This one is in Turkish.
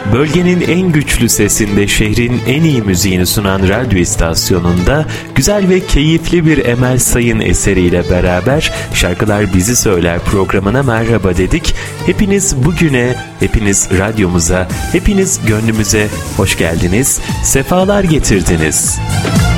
Bölgenin en güçlü sesinde şehrin en iyi müziğini sunan radyo istasyonunda güzel ve keyifli bir Emel Sayın eseriyle beraber Şarkılar Bizi Söyler programına merhaba dedik. Hepiniz bugüne, hepiniz radyomuza, hepiniz gönlümüze hoş geldiniz, sefalar getirdiniz.